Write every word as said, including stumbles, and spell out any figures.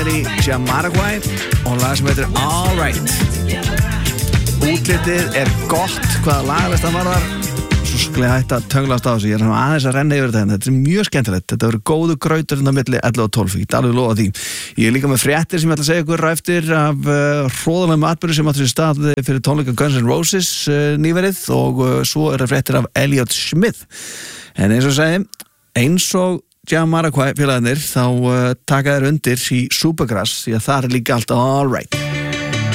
Jamiroquai og lag sem heitir All Right. Útlitið er gott hvaða lagalist það var þar. Svo skulle ég hætta að tönglast á þessu. Ég er aðeins að renna yfir þetta en þetta er mjög skemmtilegt. Þetta verður góðu grautur inn á milli ellefu og tólf. Ég get alveg lofa því. Ég er líka með fréttir sem ég ætla að segja ykkur á eftir af uh, hróðalegum atburði sem áttu sér stað fyrir tónleika Guns N' Roses uh, nýverið og uh, svo er það fréttir af Elliot Smith. En eins og segi, eins og Jamiroquai félagarnir þá uh, taka þeir undir í Supergrass því að það er líka alltaf All Right.